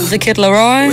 The Kid Laroi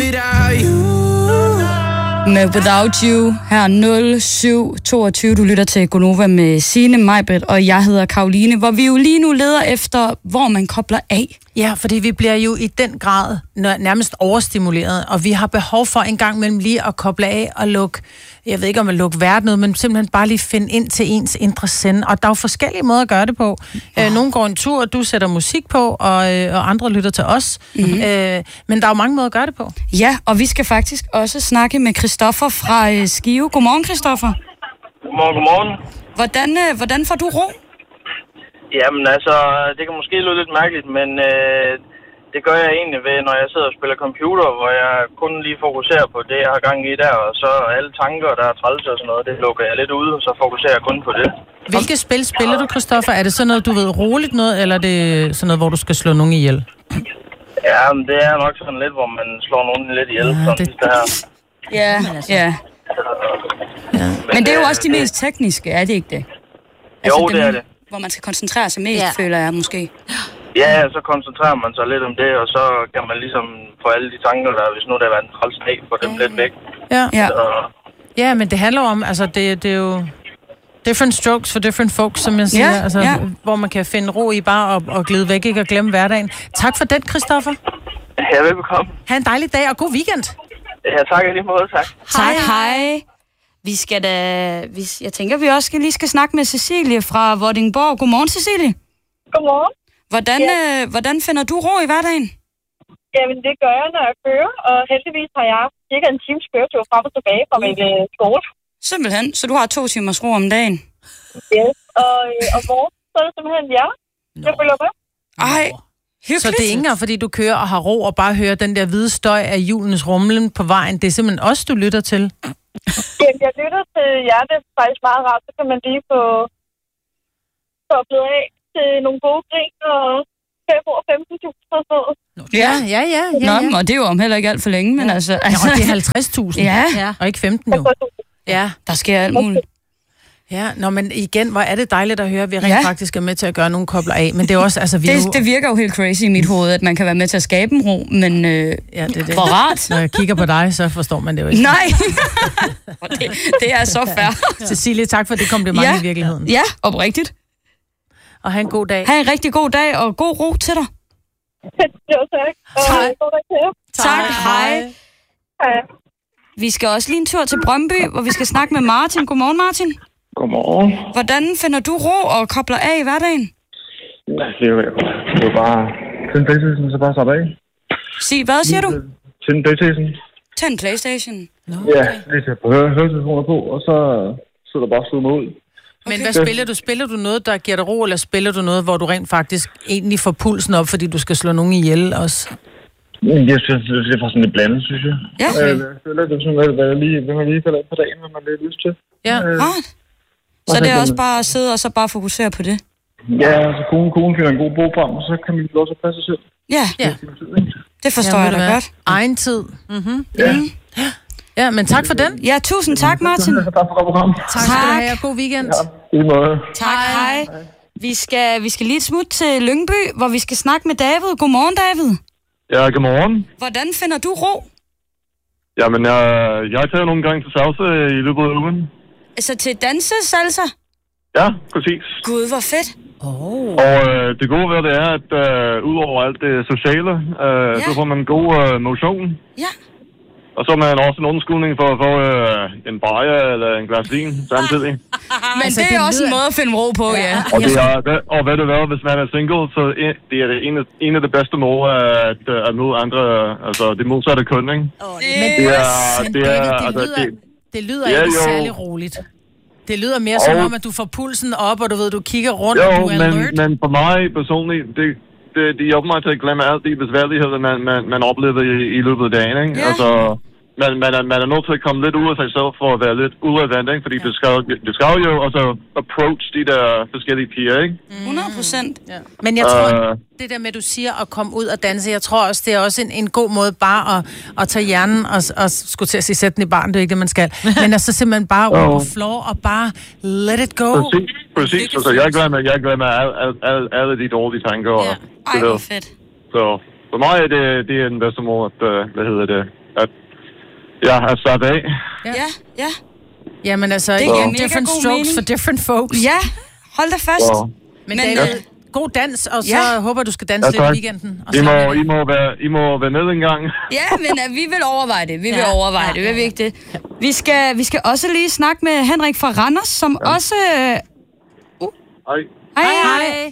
med Without You her 07:22. Du lytter til Gonova med Signe, Majbrit og jeg hedder Karoline, hvor vi jo lige nu leder efter, hvor man kobler af. Ja, fordi vi bliver jo i den grad nærmest overstimuleret, og vi har behov for en gang mellem lige at koble af og lukke, jeg ved ikke om at lukke verden ud, men simpelthen bare lige finde ind til ens indre sende. Og der er jo forskellige måder at gøre det på. Nogle går en tur, du sætter musik på, og andre lytter til os. Mm-hmm. Men der er jo mange måder at gøre det på. Ja, og vi skal faktisk også snakke med Christoffer fra Skive. Godmorgen, Christoffer. Godmorgen. Hvordan får du ro? Jamen altså, det kan måske lyde lidt mærkeligt, men det gør jeg egentlig ved, når jeg sidder og spiller computer, hvor jeg kun lige fokuserer på det, jeg har gang i der, og så alle tanker, der er træls og sådan noget, det lukker jeg lidt ud, og så fokuserer jeg kun på det. Hvilke spil spiller du, Christoffer? Er det sådan noget, du ved, roligt noget, eller er det sådan noget, hvor du skal slå nogen ihjel? Ja, men det er nok sådan lidt, hvor man slår nogen lidt ihjel, sådan det her. Ja. Men det er jo også de mest tekniske, er det ikke det? Altså, jo, det er det. Hvor man skal koncentrere sig mest, føler jeg måske. Ja, så koncentrerer man sig lidt om det, og så kan man ligesom få alle de tanker, der hvis nu der var en træls dag, få dem lidt væk. Ja, men det handler om, altså det er jo different strokes for different folks, som jeg siger, hvor man kan finde ro i bare og glide væk, ikke, og glemme hverdagen. Tak for den, Christoffer. Ja, velbekomme. Ha' en dejlig dag, og god weekend. Ja, tak i lige måde, tak. Hej. Vi skal da... Jeg tænker, vi også lige skal snakke med Cecilie fra Vordingborg. Godmorgen, Cecilie. Godmorgen. Hvordan finder du ro i hverdagen? Jamen, det gør jeg, når jeg kører, og heldigvis har jeg cirka en times køretur frem og tilbage fra min skole. Simpelthen, så du har 2 timers ro om dagen? Yes, og hvor så er det simpelthen jeg følger med. Ej, hyggeligt. Så det er ikke engang, fordi du kører og har ro og bare hører den der hvide støj af julenes rumlen på vejen. Det er simpelthen også, du lytter til? Jamen, jeg lytter til jer. Det er faktisk meget rart. Så kan man lige få koblet af til nogle gode grin og 15.000 og sådan noget. Ja. Nå, og det er jo om heller ikke alt for længe, men altså... Ja, og det er 50.000. Ja. Og ikke 15 jo. Ja. Der sker alt muligt. Ja, men igen, hvor er det dejligt at høre, at vi rent faktisk er med til at gøre nogle kobler af. Men det er også, altså det virker jo helt crazy i mit hoved, at man kan være med til at skabe en ro, men hvor rart. Når jeg kigger på dig, så forstår man det jo ikke. Nej, det er så fair. Cecilie, tak for det kompliment i virkeligheden. Ja, oprigtigt. Og have en god dag. Ha' en rigtig god dag, og god ro til dig. Jo, tak. Tak, hej. Vi skal også lige en tur til Brøndby, hvor vi skal snakke med Martin. Godmorgen, Martin. Godmorgen. Hvordan finder du ro og kobler af i hverdagen? Ja, det er jo bare tænde PlayStation, så bare slappe af. Hvad siger du? Tænde PlayStation. Tænd PlayStation? No, okay. Ja, lige til at høretelefoner på, og så sidder bare og slutter mig ud. Men hvad spiller du? Spiller du noget, der giver dig ro, eller spiller du noget, hvor du rent faktisk egentlig får pulsen op, fordi du skal slå nogen ihjel også? Jeg synes, det er faktisk sådan lidt blandet, synes jeg. Ja. Det er sådan, hvad man lige falder ind på dagen, hvad man har lyst til. Ja. Så det er også bare at sidde og så bare fokusere på det? Ja, så konen finder en god bog frem, og så kan man også passe sig selv. Ja. Det forstår jeg da godt. Egen tid. Mm-hmm. Ja, men tak for den. Ja, tusind tak, Martin. Tak for programmet. Tak skal du have, og god weekend. Ja, i måde. Tak, hej. Vi skal lige et smut til Lyngby, hvor vi skal snakke med David. Godmorgen, David. Ja, godmorgen. Hvordan finder du ro? Jamen, jeg tager nogle gange til salsa i løbet af ugen. Altså til danse-salsa? Ja, præcis. Gud, hvor fedt. Og det gode ved det er, at udover alt det sociale, så får man god motion. Ja. Og så er man også en undskyldning for at få en bajer eller en glas vin samtidig. Men altså, det er også en måde at finde ro på, ja. Og ved du hvad, hvis man er single, så det er det en af de bedste måder at møde andre, altså det modsatte køn, ikke? Det lyder ikke særlig roligt. Det lyder mere som om, at du får pulsen op, og du ved, du kigger rundt, og du er alert. Men for mig personligt, det hjælper mig til at glemme alt de besværligheder, man oplever i løbet af dagen, ikke? Ja. Altså, man er nødt til at komme lidt ud af sig selv for at være lidt udadvendt, ikke? Fordi du skal jo også approach de der forskellige piger, ikke? 100%. Ja. Men jeg tror, det der med, du siger at komme ud og danse, jeg tror også, det er også en god måde bare at tage hjernen og skulle til at sige, sætte den i barn, det er ikke det, man skal. Men altså simpelthen bare ud på floor og bare let it go. Præcis. Altså, jeg glemmer alle de dårlige tanker. Ja. Ej, hvor fedt. Så For mig er det er en bedstemor, at, at jeg er sat af. Ja. Jamen altså, Det giver mega different god strokes mening. for different folks. Ja, hold da fast. Wow. Men David, god dans, og så håber du skal danse lidt i weekenden. Og I må være med en gang. Ja, men vi vil overveje det. Vi er vigtigt. Vi skal også lige snakke med Henrik fra Randers, som også... Hej.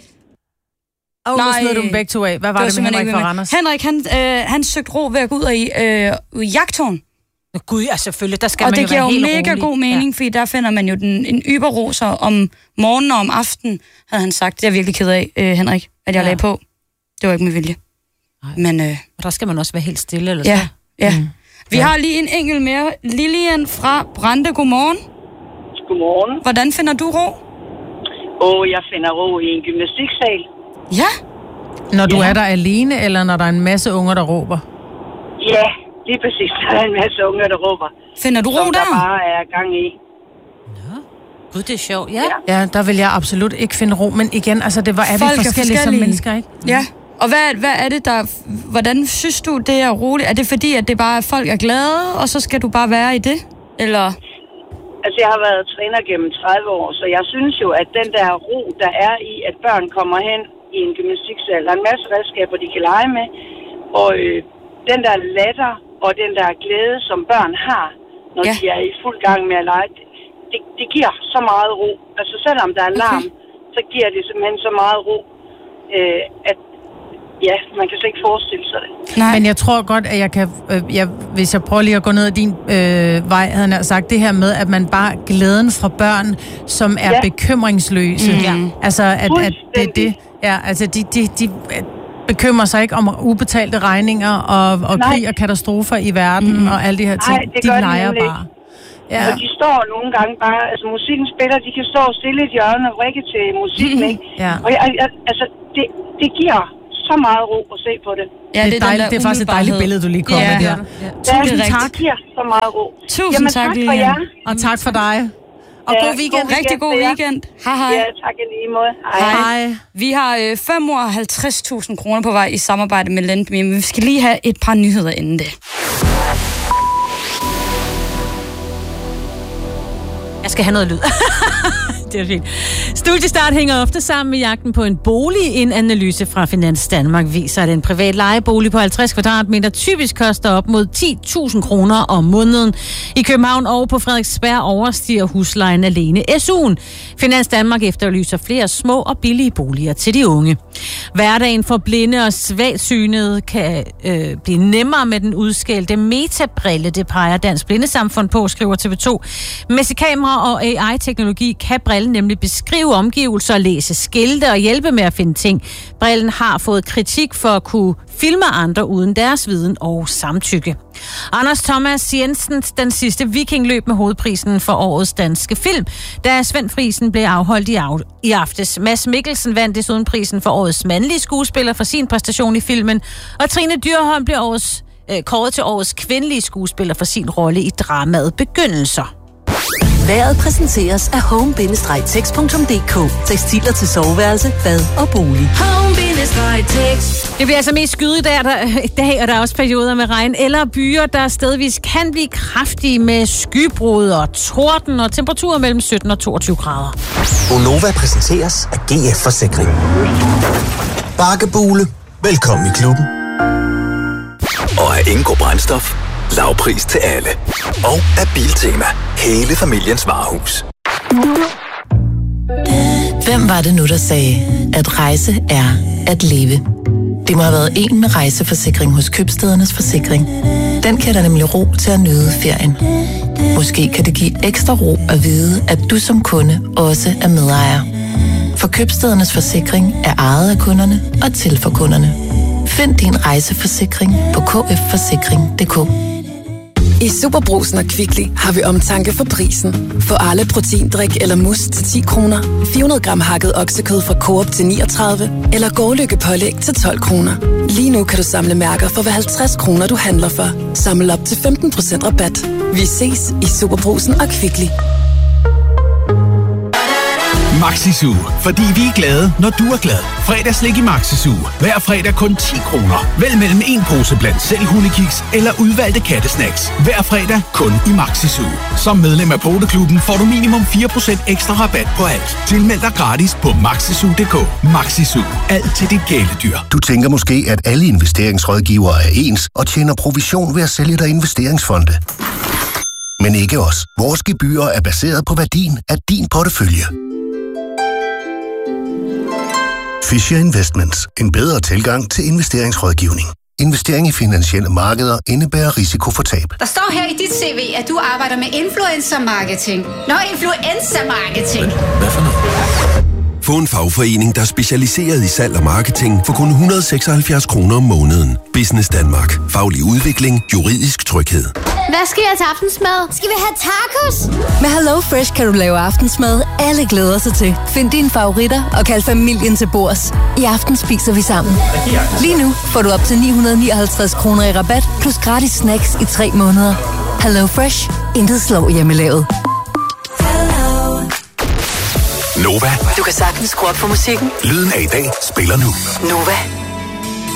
Nu smed du dem begge to af. Hvad var det med Henrik fra Randers? Henrik, han søgte ro ved at gå ud i jagttårn. Gud, ja, selvfølgelig. Der skal og man det giver jo mega rolig. god mening, fordi der finder man jo en yberroser om morgenen og om aftenen, havde han sagt. Det er jeg virkelig ked af, Henrik, at jeg lagde på. Det var ikke med vilje. Men, og der skal man også være helt stille, eller så? Ja. Vi har lige en enkelt mere. Lilian fra Brande, godmorgen. Godmorgen. Hvordan finder du ro? Jeg finder ro i en gymnastiksal. Ja. Når du er der alene, eller når der er en masse unger, der råber? Ja, lige præcis. Der er en masse unger, der råber. Finder du ro der? Der bare er gang i. Nå. Gud, det er sjovt. Ja, der vil jeg absolut ikke finde ro. Men igen, altså, er vi forskellige som mennesker, ikke? Ja. Og hvad er det, hvordan synes du, det er roligt? Er det fordi, at det bare er folk er glade, og så skal du bare være i det? Eller... Altså, jeg har været træner gennem 30 år, så jeg synes jo, at den der ro, der er i, at børn kommer hen i en gymnastiksal, der er en masse redskaber, de kan lege med, og den der latter og den der glæde, som børn har, når de er i fuld gang med at lege, det giver så meget ro. Altså, selvom der er larm, så giver det simpelthen så meget ro, at man kan slet ikke forestille sig det. Nej. Men jeg tror godt, at jeg kan, hvis jeg prøver lige at gå ned ad din vej, havde jeg sagt det her med, at man bare glæden fra børn, som er bekymringsløse. Altså, at det. Ja, altså, de bekymrer sig ikke om ubetalte regninger og krig og katastrofer i verden og alle de her ting. Nej, de leger bare. Ja. Og de står nogle gange bare, altså musikken spiller, de kan stå stille i et hjørne og vrikke til musikken, ikke? Ja. Og altså, det giver så meget ro at se på det. Ja, det er faktisk et dejligt billede, du lige kom med der. Tusind tak. Det giver så meget ro. Tusind tak, for jer. Og tak for dig. Og god weekend. Rigtig god weekend. Hej. Ja, tak i lige måde. Hej. Vi har 55.000 kroner på vej i samarbejde med Lendme, men vi skal lige have et par nyheder inden det. Jeg skal have noget lyd. Det er fint. Studiestart hænger ofte sammen med jagten på en bolig. En analyse fra Finans Danmark viser, at en privat lejebolig på 50 kvadratmeter typisk koster op mod 10.000 kroner om måneden. I København og på Frederiksberg overstiger huslejen alene SU'en. Finans Danmark efterlyser flere små og billige boliger til de unge. Hverdagen for blinde og svagsynede kan blive nemmere med den udskældte metabrille, det peger Dansk Blindesamfund på, skriver TV2. Med kamera og AI-teknologi kan brillen nemlig beskrive omgivelser, læse skilte og hjælpe med at finde ting. Brillen har fået kritik for at kunne filme andre uden deres viden og samtykke. Anders Thomas Jensen, den sidste vikingløb med hovedprisen for årets danske film. Da Svend Friesen blev afholdt i aftes. Mads Mikkelsen vandt desuden prisen for årets mandlige skuespiller for sin præstation i filmen. Og Trine Dyrholm blev kåret til årets kvindelige skuespiller for sin rolle i dramaet Begyndelser. Vejret præsenteres af home-tex.dk. Tekstiler til soveværelse, bad og bolig. Home-tex. Det bliver altså mest skyet i dag, og der er også perioder med regn eller byer, der stedvis kan blive kraftige med skybrud og torden og temperaturer mellem 17 og 22 grader. Gonova præsenteres af GF Forsikring. Bakkebule. Velkommen i klubben. Og af Ingo Brændstof. Lavpris til alle. Og af Biltema. Hele familiens varehus. Hvem var det nu, der sagde, at rejse er at leve? Det må have været en med rejseforsikring hos Købstædernes Forsikring. Den kan der nemlig ro til at nyde ferien. Måske kan det give ekstra ro at vide, at du som kunde også er medejer. For Købstædernes Forsikring er ejet af kunderne og til for kunderne. Find din rejseforsikring på kfforsikring.dk. I Superbrugsen og Kvickly har vi omtanke for prisen. Få alle proteindrik eller mus til 10 kroner, 400 gram hakket oksekød fra Coop til 39, eller Gårlykke pålæg til 12 kroner. Lige nu kan du samle mærker for hver 50 kroner, du handler for. Samle op til 15% rabat. Vi ses i Superbrugsen og Kvickly. Maxi-Zoo. Fordi vi er glade, når du er glad. Fredagslik i Maxi-Zoo. Hver fredag kun 10 kroner. Vælg mellem en pose blandt selv hundekiks eller udvalgte kattesnacks. Hver fredag kun i Maxi-Zoo. Som medlem af Poteklubben får du minimum 4% ekstra rabat på alt. Tilmeld dig gratis på maxizoo.dk. Maxi-Zoo. Alt til dit kæledyr. Du tænker måske, at alle investeringsrådgivere er ens og tjener provision ved at sælge dig investeringsfonde. Men ikke os. Vores gebyrer er baseret på værdien af din portefølje. Fisher Investments. En bedre tilgang til investeringsrådgivning. Investering i finansielle markeder indebærer risiko for tab. Der står her i dit CV, at du arbejder med influencer-marketing. Influencer-marketing. Hvad for noget? Få en fagforening, der er specialiseret i salg og marketing for kun 176 kroner om måneden. Business Danmark. Faglig udvikling. Juridisk tryghed. Hvad skal jeg til aftensmad? Skal vi have tacos? Med Hello Fresh kan du lave aftensmad, alle glæder sig til. Find dine favoritter og kald familien til bords. I aften spiser vi sammen. Lige nu får du op til 959 kroner i rabat, plus gratis snacks i 3 måneder. Hello Fresh. Intet slår hjemmelavet. Nova. Du kan sagtens skrue op for musikken. Lyden af i dag spiller nu. Nova.